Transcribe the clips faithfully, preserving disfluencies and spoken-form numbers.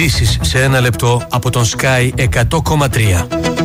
Ειδήσεις σε ένα λεπτό από τον Sky εκατό κόμμα τρία.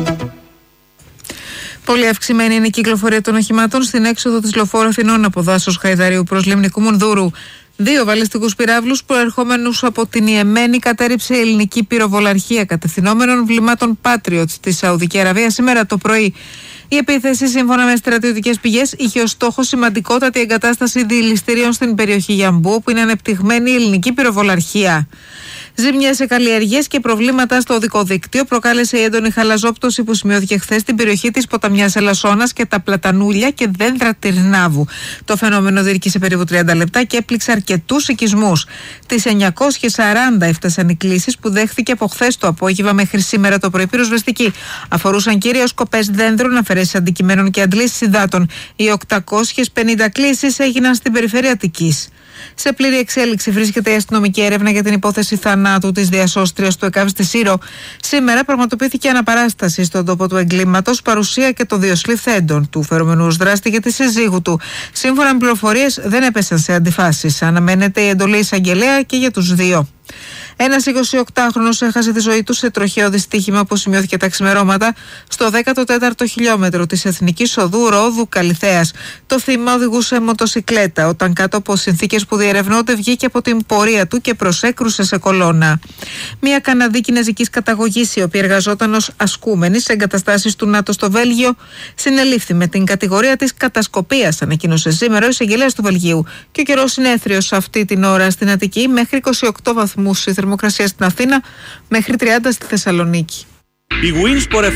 Πολύ αυξημένη είναι η κυκλοφορία των οχημάτων στην έξοδο της Λεωφόρου Αθηνών από δάσος Χαϊδαρίου προς Λιμνικού Μουνδούρου. Δύο βαλιστικούς πυράβλους προερχόμενους από την Ιεμένη κατέριψε η ελληνική πυροβολαρχία κατευθυνόμενων βλημάτων Patriot στη Σαουδική Αραβία σήμερα το πρωί. Η επίθεση, σύμφωνα με στρατιωτικές πηγές, είχε ως στόχο σημαντικότατη εγκατάσταση διελιστηρίων στην περιοχή Γιαμπού, όπου είναι ανεπτυγμένη η ελληνική πυροβολαρχία. Ζημιές σε καλλιεργίες και προβλήματα στο οδικό δίκτυο προκάλεσε η έντονη χαλαζόπτωση που σημειώθηκε χθες στην περιοχή της ποταμιάς Ελασσόνας και τα πλατανούλια και δέντρα Τυρνάβου. Το φαινόμενο διήρκησε περίπου τριάντα λεπτά και έπληξε αρκετούς οικισμούς. Τις εννιακόσιες σαράντα έφτασαν οι κλήσεις που δέχθηκε από χθες το απόγευμα μέχρι σήμερα το πρωί πυροσβεστική. Αφορούσαν κυρίως κοπές δέντρων, αφαιρέσεις αντικειμένων και αντλήσεις υδάτων. Οι οκτακόσιες πενήντα κλήσεις έγιναν στην περιφέρεια Αττικής. Σε πλήρη εξέλιξη βρίσκεται η αστυνομική έρευνα για την υπόθεση θανάτου της διασώστριας του ΕΚΑΒ στη Σύρο. Σήμερα πραγματοποιήθηκε αναπαράσταση στον τόπο του εγκλήματος, παρουσία και των δύο συλληφθέντων του φερόμενου ως δράστη και τη συζύγου του. Σύμφωνα με πληροφορίες, δεν έπεσαν σε αντιφάσεις. Αναμένεται η εντολή εισαγγελέα και για τους δύο. Ένας εικοσιοκτάχρονος έχασε τη ζωή του σε τροχαίο δυστύχημα που σημειώθηκε τα ξημερώματα στο δέκατο τέταρτο χιλιόμετρο της Εθνικής Οδού Ρόδου Καλιθέας. Το θύμα οδηγούσε μοτοσικλέτα όταν κάτω από συνθήκες που διερευνώνται βγήκε από την πορεία του και προσέκρουσε σε κολόνα. Μια Καναδή κινεζικής καταγωγής, η οποία εργαζόταν ως ασκούμενη σε εγκαταστάσεις του ΝΑΤΟ στο Βέλγιο, συνελήφθη με την κατηγορία της κατασκοπίας, ανακοίνωσε σήμερα ο εισαγγελέας του Βελγίου. Και ο καιρός είναι έθριος αυτή την ώρα στην Αττική, μέχρι είκοσι οκτώ βαθμούς η θερμοκρασία στην Αθήνα, μέχρι τριάντα στη Θεσσαλονίκη.